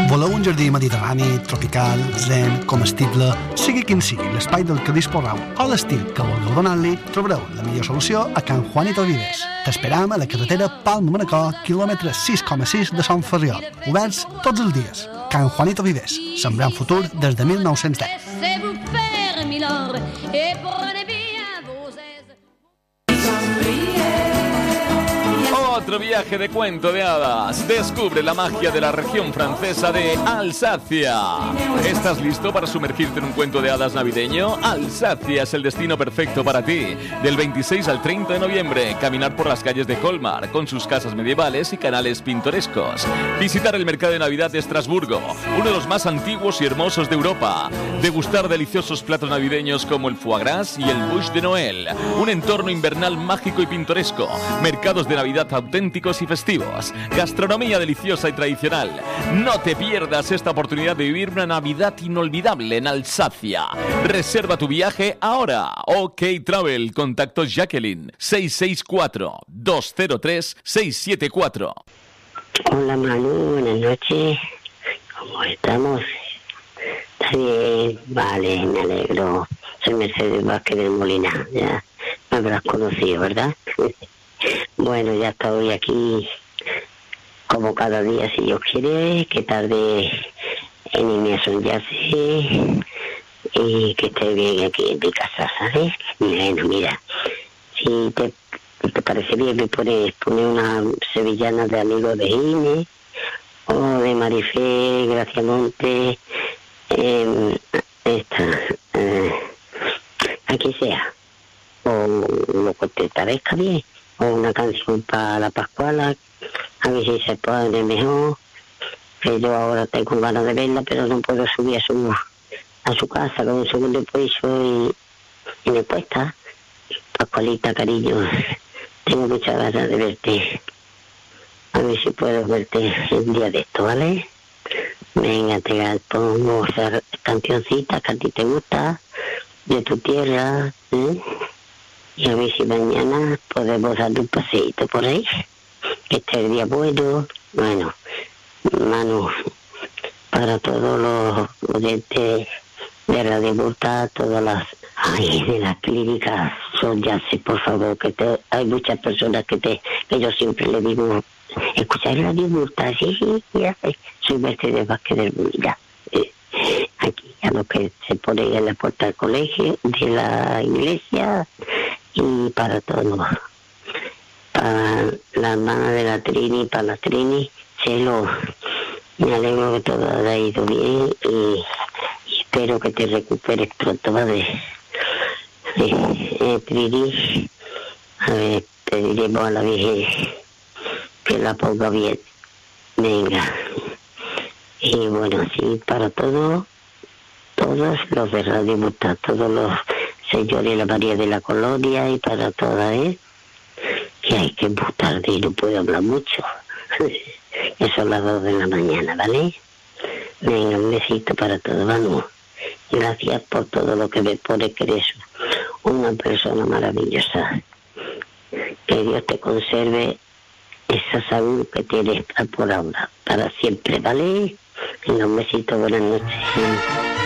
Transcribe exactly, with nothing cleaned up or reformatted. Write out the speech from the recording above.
Voleu un jardí mediterrani, tropical, zen, comestible, sigui quin sigui l'espai del que disposeu o l'estil que vulgueu donar-li, trobareu la millor solució a Can Juanito Vives. T'esperam a la carretera Palma-Manacor, quilòmetre sis coma sis de Sant Ferriol. Oberts tots els dies. Can Juanito Vives, sembrant futur des de mil nou-cents deu. Otro viaje de cuento de hadas. Descubre la magia de la región francesa de Alsacia. ¿Estás listo para sumergirte en un cuento de hadas navideño? Alsacia es el destino perfecto para ti. Del veintiséis al treinta de noviembre, caminar por las calles de Colmar, con sus casas medievales y canales pintorescos. Visitar el mercado de Navidad de Estrasburgo, uno de los más antiguos y hermosos de Europa. Degustar deliciosos platos navideños como el foie gras y el bûche de Noël. Un entorno invernal mágico y pintoresco. Mercados de Navidad auténticos y festivos, gastronomía deliciosa y tradicional. No te pierdas esta oportunidad de vivir una Navidad inolvidable en Alsacia. Reserva tu viaje ahora. OK Travel, contacto Jacqueline, seis seis cuatro, dos cero tres, seis siete cuatro. Hola Manu, buenas noches. ¿Cómo estamos? Está bien, vale, me alegro. Soy Mercedes Vázquez del Molina, ya me habrás conocido, ¿verdad? Bueno, ya estoy aquí como cada día, si Dios quiere, que tarde en irme a soñarse y que esté bien aquí en mi casa, ¿sabes? Bueno, mira, si te, te parece bien, me pones pone una sevillana de Amigos de Ine o de Marifé, Gracia Monte, eh, esta, eh, aquí sea, o lo que te parezca bien. O una canción para la Pascuala, a ver si se pone mejor, que yo ahora tengo ganas de verla, pero no puedo subir a su a su casa con un segundo piso y, y me cuesta. Pascualita, cariño, tengo muchas ganas de verte, a ver si puedo verte el día de esto, ¿vale? Venga, te pongo esa cancioncita que a ti te gusta, de tu tierra, ¿eh? Y a ver si mañana podemos dar un paseíto por ahí. Que esté el día bueno. Bueno, Manu, para todos los oyentes de Radio Murta, todas las... Ay, de las clínicas, son ya sé, por favor, que te, hay muchas personas que te que yo siempre le digo, escuchar Radio Murta, sí, sí, ya sé, soy Mercedes Vázquez del Molina. Eh, aquí, a los que se ponen en la puerta del colegio, de la iglesia... Y para todos, para la hermana de la Trini, para la Trini, Chelo, me alegro que todo haya ido bien y, y espero que te recuperes pronto, ¿vale? Eh, eh, Trini, a ver, pediremos a la Virgen que la ponga bien, venga. Y bueno, sí, para todos, todos los de Radio Murta, todos los señores, la María de la Colonia y para todas, ¿eh? Que hay que empujar y no puedo hablar mucho. Que son las dos de la mañana, ¿vale? Venga, un besito para todos, Manu. Gracias por todo lo que me pone, que eres una persona maravillosa. Que Dios te conserve esa salud que tienes por ahora, para siempre, ¿vale? Venga, un besito, buenas noches.